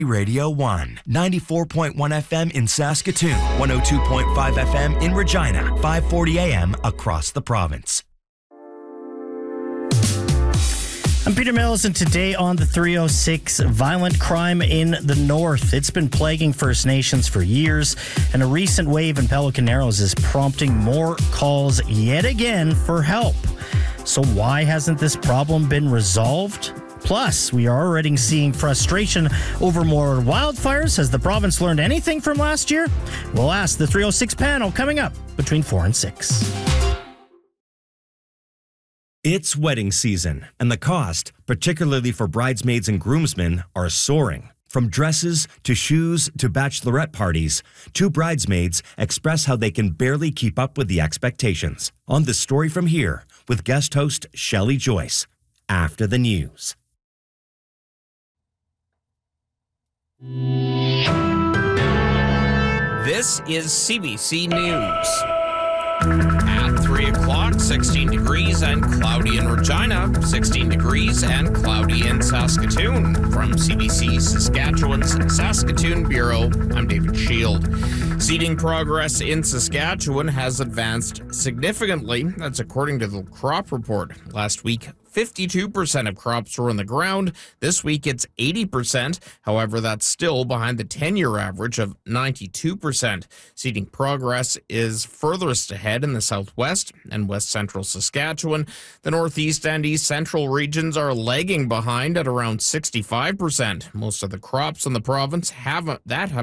Radio 1, 94.1 FM in Saskatoon, 102.5 FM in Regina, 540 AM across the province. I'm Peter Mills, and today on the 306, violent crime in the north. It's been plaguing First Nations for years, and a recent wave in Pelican Narrows is prompting more calls yet again for help. So why hasn't this problem been resolved? Plus, we are already seeing frustration over more wildfires. Has the province learned anything from last year? We'll ask the 306 panel coming up between 4 and 6. It's wedding season, and the cost, particularly for bridesmaids and groomsmen, are soaring. From dresses to shoes to bachelorette parties, two bridesmaids express how they can barely keep up with the expectations. On The Story From Here, with guest host Shelley Joyce, after the news. This is CBC News. At 3 o'clock, 16 degrees and cloudy in Regina, 16 degrees and cloudy in Saskatoon. From CBC Saskatchewan's Saskatoon Bureau, I'm David Shield. Seeding progress in Saskatchewan has advanced significantly. That's according to the crop report. Last week, 52% of crops were in the ground. This week, it's 80%. However, that's still behind the 10-year average of 92%. Seeding progress is furthest ahead in the southwest and west central Saskatchewan. The northeast and east central regions are lagging behind at around 65%. Most of the crops in the province have